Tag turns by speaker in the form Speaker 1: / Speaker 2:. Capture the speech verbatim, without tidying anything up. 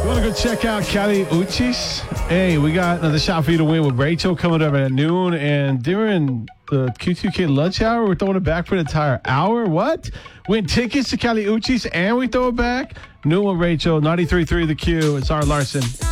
Speaker 1: Want to go check out Cali Uchis? Hey, we got another shot for you to win with Rachel coming up at noon. And during the Q two K lunch hour, we're throwing it back for an entire hour. What? Win tickets to Cali Uchis and we throw it back? Noon with Rachel, ninety-three point three The Q. It's our Larson.